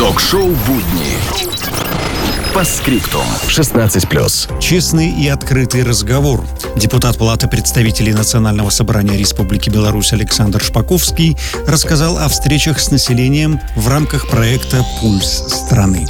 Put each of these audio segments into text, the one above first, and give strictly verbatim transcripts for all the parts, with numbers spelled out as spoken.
Ток-шоу «Будни». По скриптум. шестнадцать плюс. Честный и открытый разговор. Депутат Палаты представителей Национального собрания Республики Беларусь Александр Шпаковский рассказал о встречах с населением в рамках проекта «Пульс страны».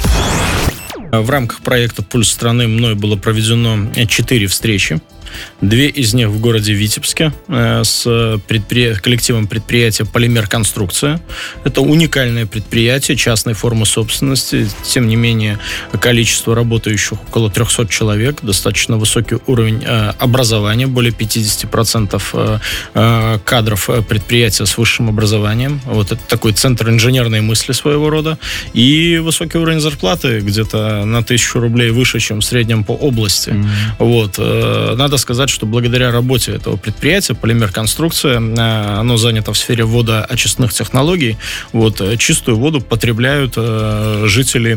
В рамках проекта «Пульс страны» мной было проведено четыре встречи. Две из них в городе Витебске э, с предпри... коллективом предприятия «Полимер Конструкция». Это уникальное предприятие частной формы собственности. Тем не менее, количество работающих около трехсот человек, достаточно высокий уровень э, образования, более пятьдесят процентов э, э, кадров предприятия с высшим образованием. Вот это такой центр инженерной мысли своего рода. И высокий уровень зарплаты, где-то на тысячу рублей выше, чем в среднем по области. Mm-hmm. Вот. Э, надо сказать, что благодаря работе этого предприятия «Полимер Конструкция», оно занято в сфере водоочистных технологий. Вот, чистую воду потребляют э, жители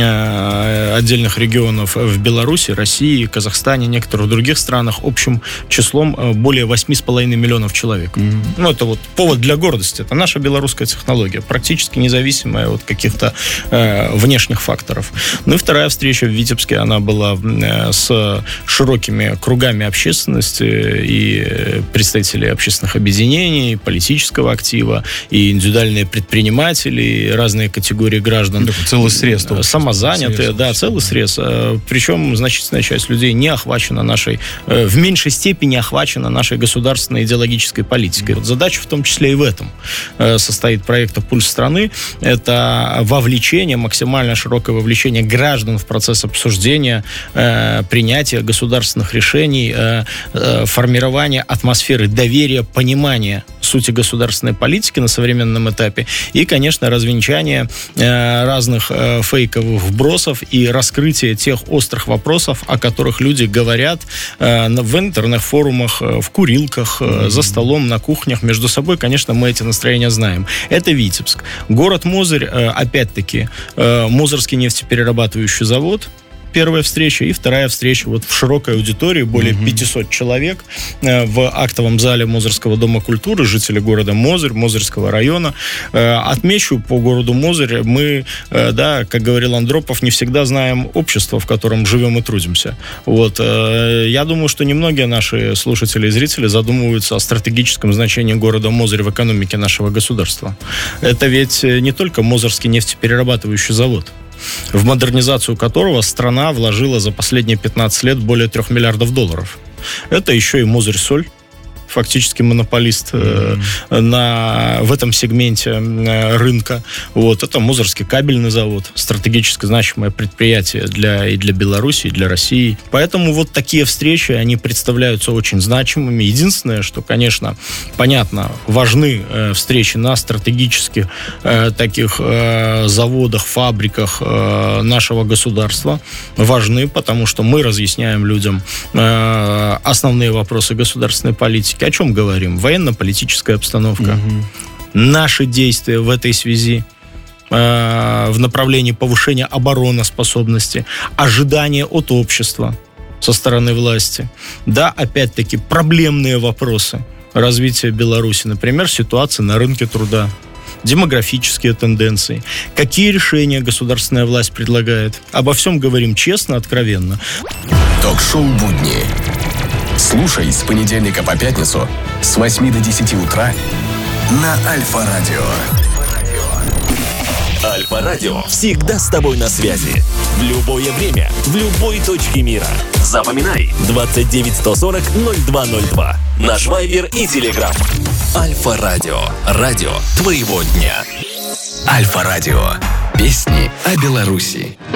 э, отдельных регионов в Беларуси, России, Казахстане, некоторых других странах общим числом более восемь с половиной миллионов человек. Mm-hmm. Ну, это вот повод для гордости. Это наша белорусская технология, практически независимая от каких-то э, внешних факторов. Ну и вторая встреча в Витебске, она была э, с широкими кругами общественности и представителей общественных объединений, политического актива, и индивидуальные предприниматели, и разные категории граждан. Да, целый срез. Самозанятые, срез, да, целый срез. Причем значительная часть людей не охвачена нашей, в меньшей степени охвачена нашей государственной идеологической политикой. Вот задача в том числе и в этом состоит проекта «Пульс страны». Это вовлечение, максимально широкое вовлечение граждан в процесс обсуждения, принятия государственных решений, формирование атмосферы доверия, понимания сути государственной политики на современном этапе и, конечно, развенчание разных фейковых вбросов и раскрытие тех острых вопросов, о которых люди говорят в интернет-форумах, в курилках, mm-hmm. за столом, на кухнях. Между собой, конечно, мы эти настроения знаем. Это Витебск. Город Мозырь, опять-таки, Мозырский нефтеперерабатывающий завод. Первая встреча и вторая встреча вот в широкой аудитории, более mm-hmm. пятьсот человек э, в актовом зале Мозырского дома культуры, жители города Мозырь, Мозырского района. Э, отмечу по городу Мозырь, мы, э, да, как говорил Андропов, не всегда знаем общество, в котором живем и трудимся. Вот, э, я думаю, что немногие наши слушатели и зрители задумываются о стратегическом значении города Мозырь в экономике нашего государства. Это ведь не только Мозырский нефтеперерабатывающий завод, в модернизацию которого страна вложила за последние пятнадцать лет более трех миллиардов долларов. Это еще и Мозырь-Соль, фактически монополист mm-hmm. э, на, в этом сегменте э, рынка. Вот. Это Мозырский кабельный завод, стратегически значимое предприятие для, и для Беларуси, и для России. Поэтому вот такие встречи, они представляются очень значимыми. Единственное, что, конечно, понятно, важны э, встречи на стратегических э, таких э, заводах, фабриках э, нашего государства. Важны, потому что мы разъясняем людям э, основные вопросы государственной политики. О чем говорим? Военно-политическая обстановка. Угу. Наши действия в этой связи э, в направлении повышения обороноспособности, ожидания от общества со стороны власти. Да, опять-таки, проблемные вопросы развития Беларуси. Например, ситуация на рынке труда, демографические тенденции. Какие решения государственная власть предлагает? Обо всем говорим честно, откровенно. Ток-шоу «Будни». Слушай с понедельника по пятницу с восьми до десяти утра на Альфа-радио. Альфа-радио всегда с тобой на связи. В любое время, в любой точке мира. Запоминай. двадцать девять сто сорок ноль два ноль два. Наш вайбер и телеграм. Альфа-радио. Радио твоего дня. Альфа-радио. Песни о Беларуси.